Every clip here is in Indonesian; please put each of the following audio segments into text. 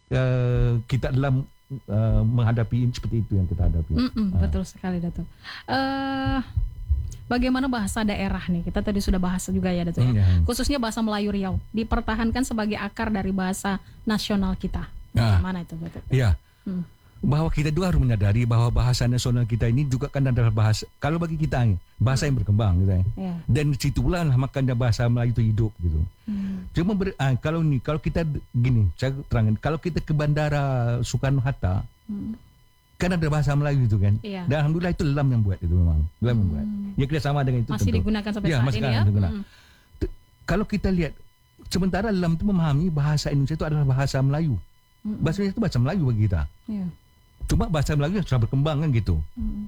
kita dalam menghadapi seperti itu yang kita hadapi. Betul sekali, Datuk. Bagaimana bahasa daerah nih? Kita tadi sudah bahas juga ya, Datuk. Khususnya bahasa Melayu Riau dipertahankan sebagai akar dari bahasa nasional kita. Bagaimana itu, Datuk? Iya. Bahwa kita juga harus menyadari bahwa bahasa nasional kita ini juga kan adalah bahasa, kalau bagi kita bahasa yang berkembang gitu ya. Dan situlah makanya bahasa Melayu itu hidup gitu. Cuma kalau kita gini, saya terangkan, kalau kita ke Bandara Soekarno Hatta, kan ada bahasa Melayu itu kan. Dan alhamdulillah itu Lam yang buat itu memang. Lam yang buat. Ya kita sama dengan itu masih tentu. Digunakan sampai saat ini ya. Kalau kita lihat, sementara Lam itu memahami bahasa Indonesia itu adalah bahasa Melayu. Bahasa Indonesia itu bahasa Melayu bagi kita. Cuma bahasa Melayu sudah berkembang kan gitu.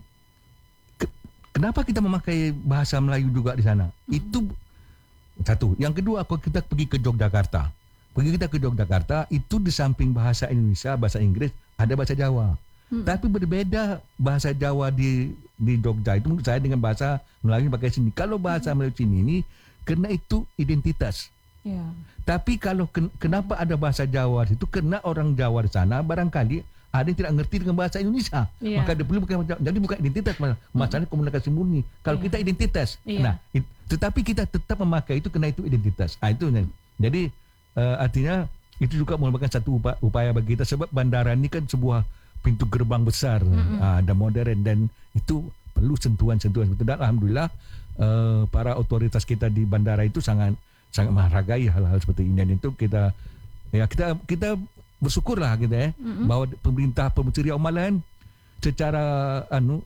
Kenapa kita memakai bahasa Melayu juga di sana? Itu satu. Yang kedua, kalau kita pergi ke Yogyakarta. Kita ke Yogyakarta, itu di samping bahasa Indonesia, bahasa Inggris, ada bahasa Jawa. Tapi berbeda bahasa Jawa di Jogja itu menurut saya dengan bahasa Melayu pakai sini. Kalau bahasa Melayu sini ini, karena itu identitas. Tapi kalau kenapa ada bahasa Jawa itu, karena orang Jawa di sana barangkali ada yang tidak ngerti dengan bahasa Indonesia, maka dia perlu jadi bukan identitas, masalahnya komunikasi murni. Kalau kita identitas, nah, tetapi kita tetap memakai itu karena itu identitas. Itu jadi artinya itu juga merupakan satu upaya bagi kita, sebab bandara ini kan sebuah pintu gerbang besar dan modern, dan itu perlu sentuhan-sentuhan. Dan alhamdulillah para otoritas kita di bandara itu sangat menghargai hal-hal seperti ini, dan itu kita bersyukurlah gitu ya, bahwa pemerintah Provinsi Riau Malahan secara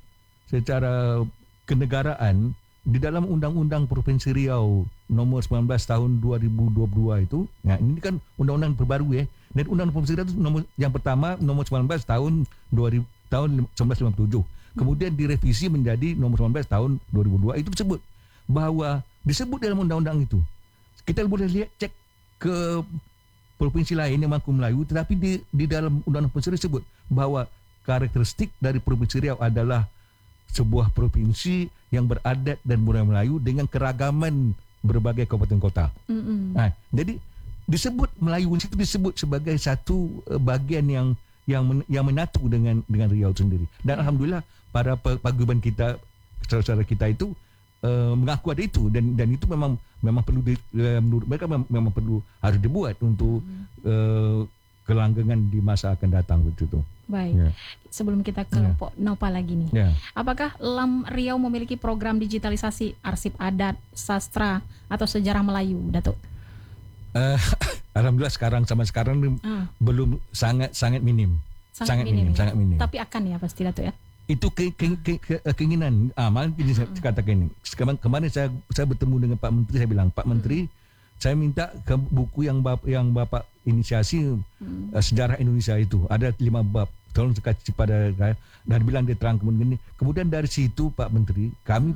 kenegaraan di dalam Undang-Undang Provinsi Riau nomor 19 tahun 2022 itu, nah ini kan undang-undang terbaru ya, dan Undang-Undang Provinsi Riau itu yang pertama nomor 19 tahun 1957, kemudian direvisi menjadi nomor 19 tahun 2002, itu disebut dalam undang-undang itu. Kita boleh lihat, cek ke provinsi lain yang mengaku Melayu, tetapi di dalam Undang-Undang Provinsi Riau disebut bahwa karakteristik dari Provinsi Riau adalah sebuah provinsi yang beradat dan budaya Melayu dengan keragaman berbagai kabupaten kota. Nah, jadi disebut Melayu itu disebut sebagai satu bagian yang menyatu dengan Riau sendiri. Dan alhamdulillah para paguyuban kita, saudara-saudara kita itu mengaku ada itu, dan itu memang perlu menurut mereka memang perlu harus dibuat untuk kelanggengan di masa akan datang begitu. Baik. Sebelum kita ke Pok Nopa lagi nih. Apakah Lam Riau memiliki program digitalisasi arsip adat, sastra atau sejarah Melayu, Datuk? Alhamdulillah sama sekarang belum, sangat minim. Sangat minim. Tapi akan ya pasti, Datuk ya. Itu keinginan. Malah ini saya katakan ini. Kemarin saya bertemu dengan Pak Menteri, saya bilang, Pak Menteri, saya minta ke buku yang Bapak inisiasi sejarah Indonesia itu, ada 5 bab. Tolong kasih pada saya. Dan bilang dia terang kemudian. Kemudian dari situ Pak Menteri, kami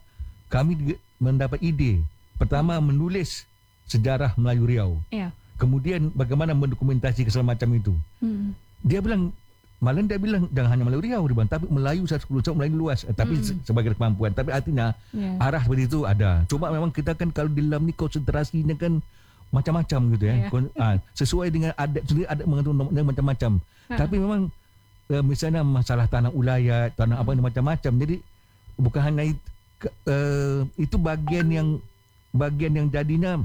mendapat ide. Pertama, menulis sejarah Melayu Riau. Kemudian bagaimana mendokumentasi segala macam itu. Dia bilang jangan hanya Melayu Riau, tapi Melayu 10 Melayu luas, tapi sebagai kemampuan. Tapi artinya arah seperti itu ada. Cuma memang kita kan kalau di dalam ni konsentrasinya kan macam-macam gitu ya. Sesuai dengan adat sendiri, adat mengatur macam-macam. Tapi memang misalnya masalah tanah ulayat, tanah apa macam-macam. Jadi bukan hanya itu bagian yang jadinya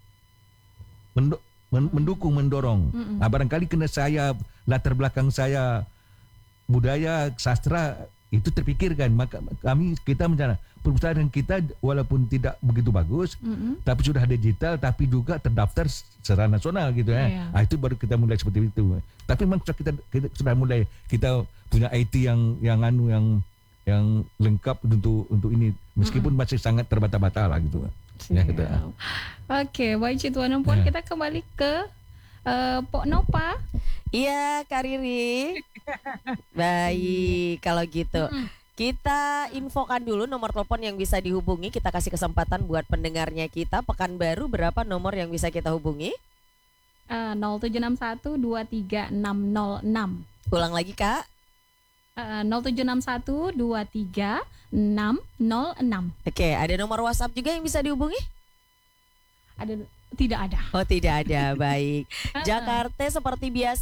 mendukung, mendorong. Barangkali kena saya, latar belakang saya budaya, sastra itu terpikirkan, maka kita mencari perpustakaan kita walaupun tidak begitu bagus, tapi sudah digital, tapi juga terdaftar secara nasional gitu ya. Itu baru kita mulai seperti itu. Tapi memang kita sudah mulai, kita punya IT yang lengkap untuk ini, meskipun masih sangat terbata-bata lah gitu. Ya, gitu. Oke, baik Tuan Empon, kita kembali ke Pok Nopa. Iya, Kak Riri. Baik, kalau gitu. Kita infokan dulu nomor telepon yang bisa dihubungi. Kita kasih kesempatan buat pendengarnya kita. Pekanbaru, berapa nomor yang bisa kita hubungi? 0761 23606. Ulang lagi, Kak. 0761 23606. Oke, ada nomor WhatsApp juga yang bisa dihubungi? Tidak ada. Oh, tidak ada. Baik. Jakarta seperti biasa.